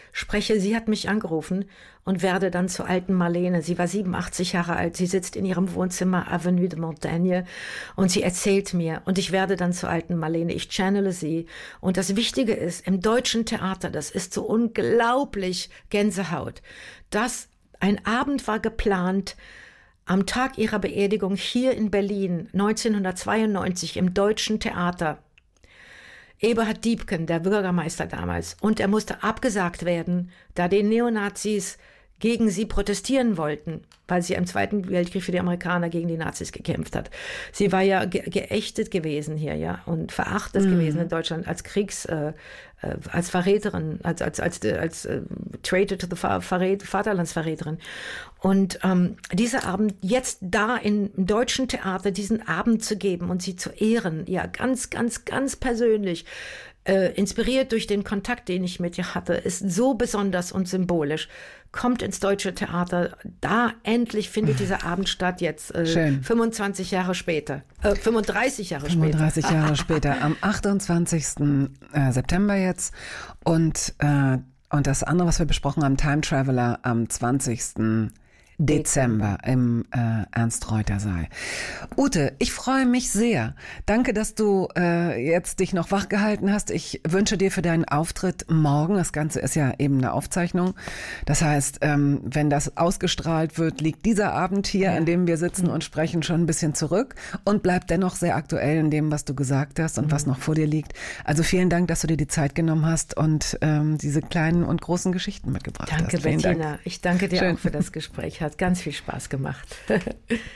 spreche, sie hat mich angerufen und werde dann zur alten Marlene. Sie war 87 Jahre alt, sie sitzt in ihrem Wohnzimmer Avenue de Montaigne und sie erzählt mir und ich werde dann zur alten Marlene. Ich channele sie und das Wichtige ist, im deutschen Theater, das ist so unglaublich Gänsehaut, dass ein Abend war geplant, am Tag ihrer Beerdigung hier in Berlin, 1992 im Deutschen Theater. Eberhard Diepken, der Bürgermeister damals, und er musste abgesagt werden, da die Neonazis gegen sie protestieren wollten, weil sie im Zweiten Weltkrieg für die Amerikaner gegen die Nazis gekämpft hat. Sie war ja geächtet gewesen hier, ja, und verachtet gewesen in Deutschland als als Verräterin, als traitor to the Vaterlandsverräterin. Und dieser Abend, jetzt da im Deutschen Theater, diesen Abend zu geben und sie zu ehren, ja, ganz, ganz, ganz persönlich, inspiriert durch den Kontakt, den ich mit ihr hatte, ist so besonders und symbolisch. Kommt ins Deutsche Theater, da endlich findet dieser Abend statt, jetzt 35 Jahre später. 35 Jahre später, am 28. September jetzt. Und das andere, was wir besprochen haben, Time Traveler, am 20. Dezember im Ernst-Reuter-Saal. Ute, ich freue mich sehr. Danke, dass du jetzt dich noch wach gehalten hast. Ich wünsche dir für deinen Auftritt morgen, das Ganze ist ja eben eine Aufzeichnung, das heißt, wenn das ausgestrahlt wird, liegt dieser Abend hier, an dem wir sitzen und sprechen, schon ein bisschen zurück und bleibt dennoch sehr aktuell in dem, was du gesagt hast und was noch vor dir liegt. Also vielen Dank, dass du dir die Zeit genommen hast und diese kleinen und großen Geschichten mitgebracht hast. Danke, Vielen Bettina. Dank. Ich danke dir auch für das Gespräch. Hat ganz viel Spaß gemacht.